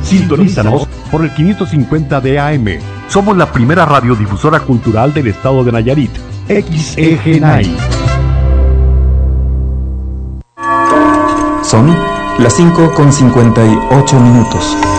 Sintonízanos por el 550 de AM. Somos la primera radiodifusora cultural del estado de Nayarit. XEGNAI. Son las 5:58.